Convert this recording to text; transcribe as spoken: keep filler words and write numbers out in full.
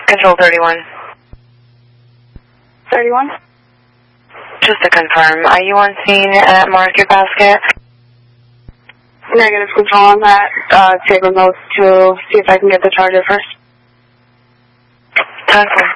Control thirty-one. thirty-one? Just to confirm, are you on scene at Market Basket? Negative, Control on that. Uh, take remote to see if I can get the charger first. ten four.